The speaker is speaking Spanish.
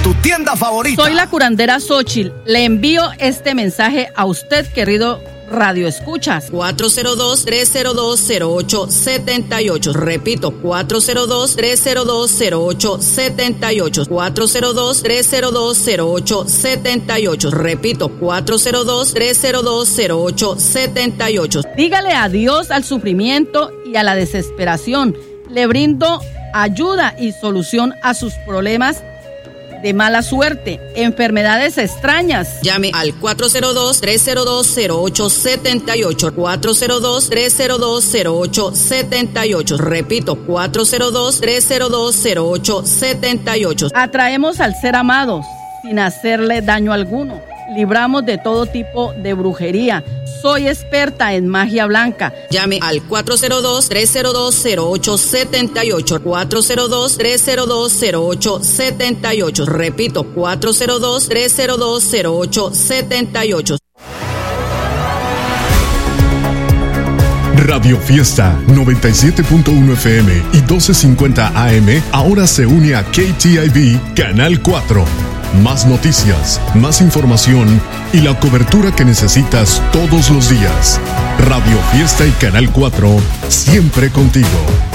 tu tienda favorita. Soy la curandera Xóchitl. Le envío este mensaje a usted, querido Radio Escuchas. 402-302-0878. Repito, 402-302-0878. 402-302-0878. Repito, 402-302-0878. Dígale adiós al sufrimiento y a la desesperación. Le brindo ayuda y solución a sus problemas de mala suerte, enfermedades extrañas. Llame al 402-302-0878. 402-302-0878. Repito, 402-302-0878. Atraemos al ser amado sin hacerle daño alguno. Libramos de todo tipo de brujería. Soy experta en magia blanca. Llame al 402-302-0878. 402-302-0878. Repito, 402-302-0878. Radio Fiesta 97.1 FM y 1250 AM ahora se une a KTIV Canal 4. Más noticias, más información y la cobertura que necesitas todos los días. Radio Fiesta y Canal 4, siempre contigo.